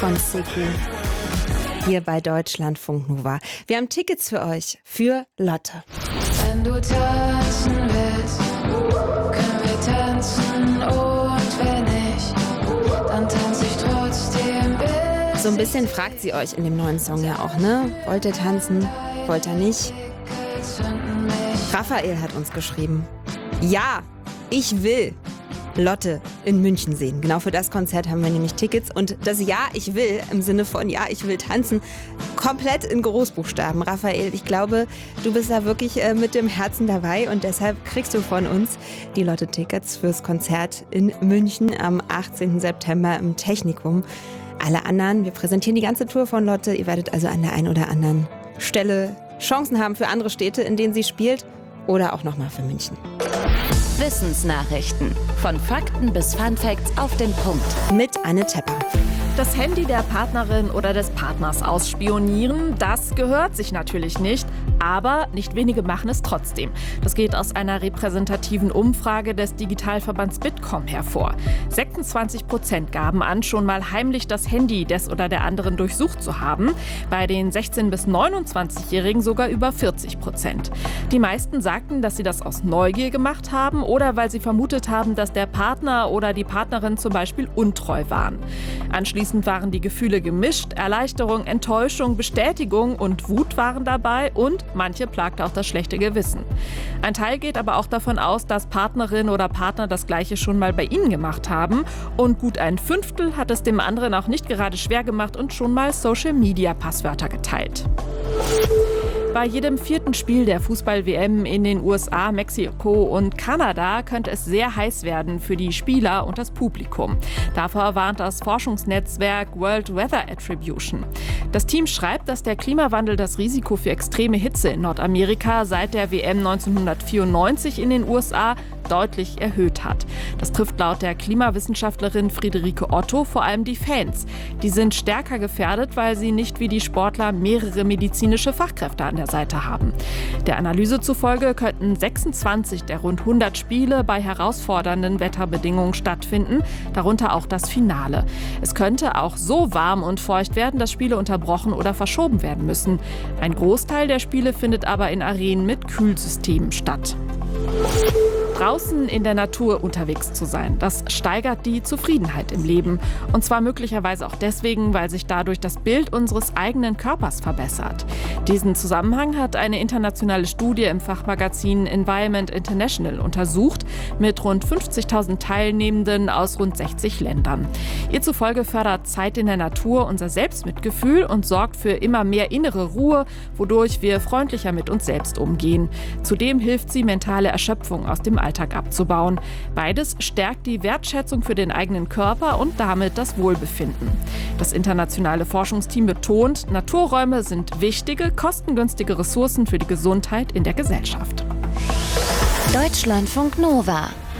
Von Siku. Hier bei Deutschlandfunk Nova. Wir haben Tickets für euch, für Lotte. Wenn du tanzen willst, können wir tanzen und wenn nicht, dann tanze ich trotzdem bis. So ein bisschen fragt sie euch in dem neuen Song ja auch, ne? Wollt ihr tanzen? Wollt ihr nicht? Raphael hat uns geschrieben. Ja, ich will Lotte in München sehen. Genau für das Konzert haben wir nämlich Tickets. Und das Ja, ich will, im Sinne von Ja, ich will tanzen, komplett in Großbuchstaben. Raphael, ich glaube, du bist da wirklich mit dem Herzen dabei und deshalb kriegst du von uns die Lotte-Tickets fürs Konzert in München am 18. September im Technikum. Alle anderen, wir präsentieren die ganze Tour von Lotte. Ihr werdet also an der einen oder anderen Stelle Chancen haben für andere Städte, in denen sie spielt oder auch nochmal für München. Wissensnachrichten. Von Fakten bis Funfacts auf den Punkt. Mit Anne Tepper. Das Handy der Partnerin oder des Partners ausspionieren, das gehört sich natürlich nicht, aber nicht wenige machen es trotzdem. Das geht aus einer repräsentativen Umfrage des Digitalverbands Bitkom hervor. 26% gaben an, schon mal heimlich das Handy des oder der anderen durchsucht zu haben. Bei den 16- bis 29-Jährigen sogar über 40%. Die meisten sagten, dass sie das aus Neugier gemacht haben oder weil sie vermutet haben, dass der Partner oder die Partnerin zum Beispiel untreu waren. Anschließend waren die Gefühle gemischt. Erleichterung, Enttäuschung, Bestätigung und Wut waren dabei und manche plagte auch das schlechte Gewissen. Ein Teil geht aber auch davon aus, dass Partnerin oder Partner das Gleiche schon mal bei ihnen gemacht haben. Und gut ein Fünftel hat es dem anderen auch nicht gerade schwer gemacht und schon mal Social-Media-Passwörter geteilt. Bei jedem 4. Spiel der Fußball-WM in den USA, Mexiko und Kanada könnte es sehr heiß werden für die Spieler und das Publikum. Davor warnt das Forschungsnetzwerk World Weather Attribution. Das Team schreibt, dass der Klimawandel das Risiko für extreme Hitze in Nordamerika seit der WM 1994 in den USA deutlich erhöht hat. Das trifft laut der Klimawissenschaftlerin Friederike Otto vor allem die Fans. Die sind stärker gefährdet, weil sie nicht wie die Sportler mehrere medizinische Fachkräfte an der Seite haben. Der Analyse zufolge könnten 26 der rund 100 Spiele bei herausfordernden Wetterbedingungen stattfinden, darunter auch das Finale. Es könnte auch so warm und feucht werden, dass Spiele unterbrochen oder verschoben werden müssen. Ein Großteil der Spiele findet aber in Arenen mit Kühlsystemen statt. Draußen in der Natur unterwegs zu sein, das steigert die Zufriedenheit im Leben. Und zwar möglicherweise auch deswegen, weil sich dadurch das Bild unseres eigenen Körpers verbessert. Diesen Zusammenhang hat eine internationale Studie im Fachmagazin Environment International untersucht, mit rund 50.000 Teilnehmenden aus rund 60 Ländern. Ihr zufolge fördert Zeit in der Natur unser Selbstmitgefühl und sorgt für immer mehr innere Ruhe, wodurch wir freundlicher mit uns selbst umgehen. Zudem hilft sie, mentale Erschöpfung aus dem Alltag abzubauen. Beides stärkt die Wertschätzung für den eigenen Körper und damit das Wohlbefinden. Das internationale Forschungsteam betont, Naturräume sind wichtige, kostengünstige Ressourcen für die Gesundheit in der Gesellschaft. Deutschlandfunk Nova.